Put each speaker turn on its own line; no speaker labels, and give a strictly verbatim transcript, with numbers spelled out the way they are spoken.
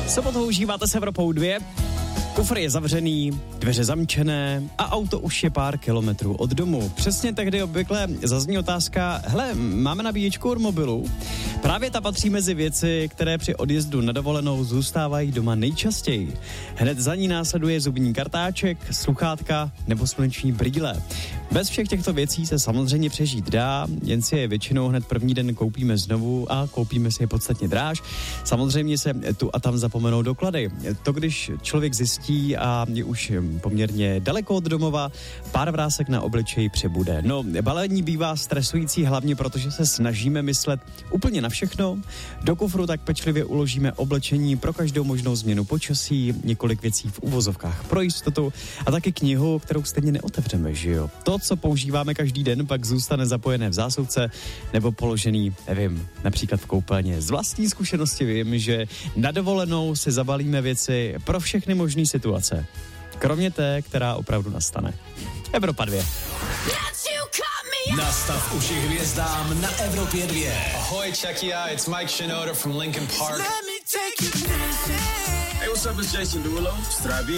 Sobotu užíváte s Evropou dvě, kufr je zavřený, dveře zamčené a auto už je pár kilometrů od domu. Přesně tehdy obvykle zazní otázka, hele, máme nabíječku od mobilu? Právě ta patří mezi věci, které při odjezdu na dovolenou zůstávají doma nejčastěji. Hned za ní následuje zubní kartáček, sluchátka nebo sluneční brýle. Bez všech těchto věcí se samozřejmě přežít dá, jen si je většinou hned první den koupíme znovu a koupíme si je podstatně dráž. Samozřejmě se tu a tam zapomenou doklady. To, když člověk zjistí a je už poměrně daleko od domova, pár vrásek na obličeji přebude. No, balení bývá stresující hlavně, protože se snažíme myslet úplně na všechno. Do kufru tak pečlivě uložíme oblečení pro každou možnou změnu počasí, několik věcí v uvozovkách pro jistotu a taky knihu, kterou stejně neotevřeme, že jo? To, co používáme každý den, pak zůstane zapojené v zásuvce nebo položený, nevím, například v koupelně. Z vlastní zkušenosti vím, že na dovolenou si zabalíme věci pro všechny možné situace. Kromě té, která opravdu nastane. Evropa dvě.
Nastav uši hvězdám na Evropě dvě.
Ahoy, check it out. It's Mike Shinoda from Linkin Park.
Hey, what's up, it's Jason Derulo. Zdraví.